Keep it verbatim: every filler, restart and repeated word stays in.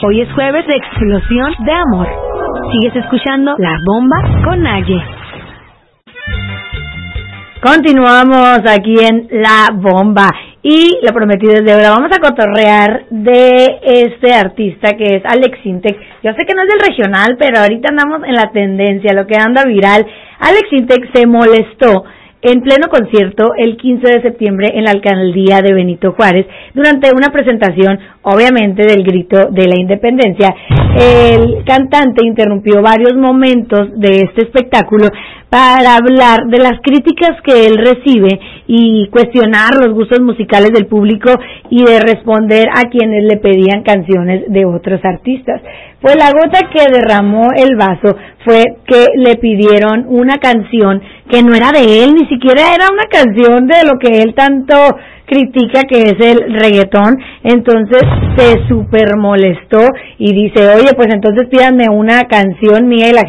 Hoy es jueves de explosión de amor. Sigues escuchando La Bomba con Naye. Continuamos aquí en La Bomba y lo prometido es deuda. Vamos a cotorrear de este artista que es Alex Sintek. Yo sé que no es del regional, pero ahorita andamos en la tendencia, lo que anda viral. Alex Sintek se molestó en pleno concierto el quince de septiembre en la alcaldía de Benito Juárez, durante una presentación, obviamente, del grito de la independencia. El cantante interrumpió varios momentos de este espectáculo para hablar de las críticas que él recibe y cuestionar los gustos musicales del público y de responder a quienes le pedían canciones de otros artistas. Pues la gota que derramó el vaso fue que le pidieron una canción que no era de él, ni siquiera era una canción de lo que él tanto critica, que es el reggaetón. Entonces se super molestó y dice, oye, pues entonces pídanme una canción mía, y la